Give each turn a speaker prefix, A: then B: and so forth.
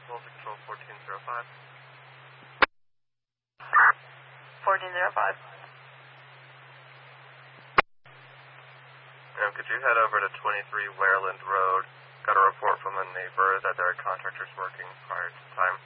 A: Volta Control 1405.
B: 1405.
A: Could you head over to 23 Wareland Road? Got a report from a neighbor that their contractor's working prior to time.